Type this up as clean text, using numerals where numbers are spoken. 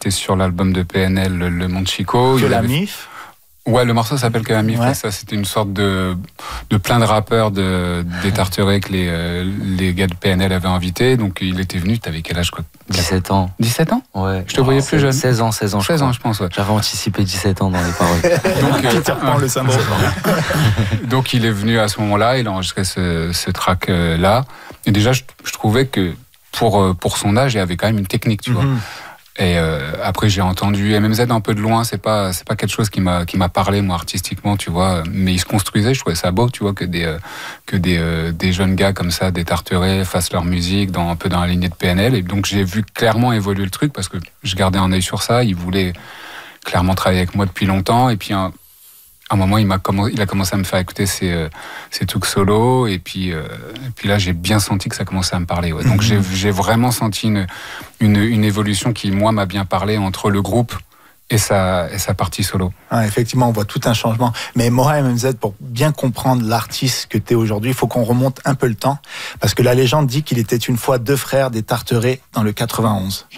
c'est sur l'album de PNL, Le Monde Chico. Que la MIF. Ouais, le morceau s'appelle Que la MIF. Ouais. Ça, c'était une sorte de plein de rappeurs des Tarterets que les gars de PNL avaient invités. Donc, il était venu. T'avais quel âge, quoi? 17 ans. 17 ans? Ouais. Je te voyais plus jeune. 16 ans, 16 ans, je pense, ouais. J'avais anticipé 17 ans dans les paroles. Donc, Peter Pan, le syndrome. Donc, il est venu à ce moment-là. Il a enregistré ce track-là. Et déjà, je trouvais que pour son âge, il y avait quand même une technique, tu vois. Et après, j'ai entendu MMZ un peu de loin. C'est pas quelque chose qui m'a parlé, moi, artistiquement, tu vois. Mais il se construisait. Je trouvais ça beau, tu vois, que des jeunes gars comme ça, des Tarterets, fassent leur musique un peu dans la lignée de PNL. Et donc, j'ai vu clairement évoluer le truc parce que je gardais un œil sur ça. Il voulait clairement travailler avec moi depuis longtemps. Et puis, à un moment, il a commencé à me faire écouter ses trucs solo. Et puis là, j'ai bien senti que ça commençait à me parler. Ouais. Donc, j'ai vraiment senti une évolution qui, moi, m'a bien parlé entre le groupe et sa partie solo. Ouais, effectivement, on voit tout un changement. Mais Mora MMZ, pour bien comprendre l'artiste que tu es aujourd'hui, il faut qu'on remonte un peu le temps. Parce que la légende dit qu'il était une fois deux frères des Tarterets dans le 91.